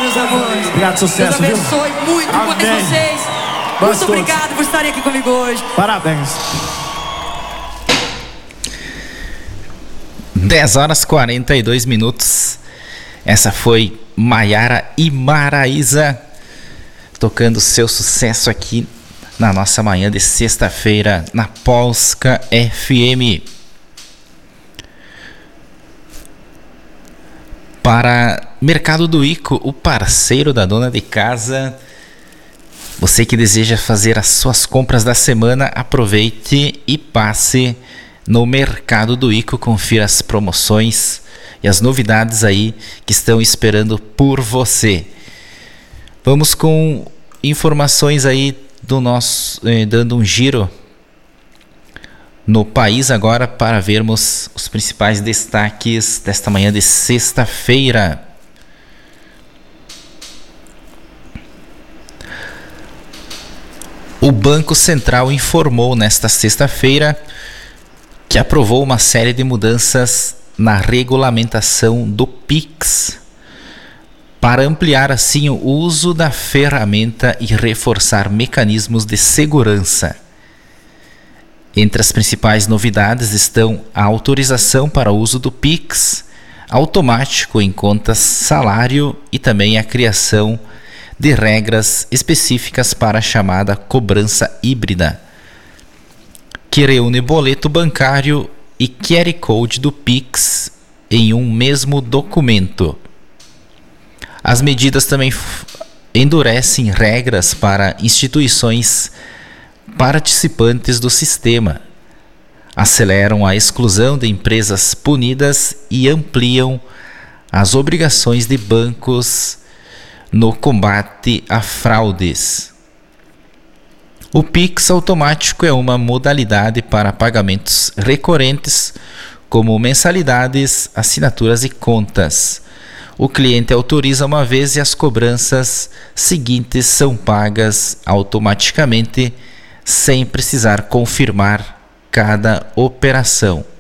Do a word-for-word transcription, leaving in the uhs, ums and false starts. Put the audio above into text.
meus amores. Obrigado, sucesso, Deus abençoe viu? muito por Amém. vocês. Nós Muito todos. obrigado por estarem aqui comigo hoje. Parabéns. dez horas e quarenta e dois minutos. Essa foi Maiara e Maraísa tocando seu sucesso aqui na nossa manhã de sexta-feira na Polska F M. Para Mercado do Ico, o parceiro da dona de casa, você que deseja fazer as suas compras da semana, aproveite e passe no Mercado do Ico, confira as promoções e as novidades aí que estão esperando por você. Vamos com informações aí do nosso, eh, dando um giro no país agora para vermos os principais destaques desta manhã de sexta-feira. O Banco Central informou nesta sexta-feira que aprovou uma série de mudanças na regulamentação do Pix para ampliar assim o uso da ferramenta e reforçar mecanismos de segurança. Entre as principais novidades estão a autorização para o uso do Pix automático em contas salário e também a criação de regras específicas para a chamada cobrança híbrida, que reúne boleto bancário e Q R Code do Pix em um mesmo documento. As medidas também endurecem regras para instituições participantes do sistema, aceleram a exclusão de empresas punidas e ampliam as obrigações de bancos no combate a fraudes. O Pix automático é uma modalidade para pagamentos recorrentes, como mensalidades, assinaturas e contas. O cliente autoriza uma vez e as cobranças seguintes são pagas automaticamente, sem precisar confirmar cada operação.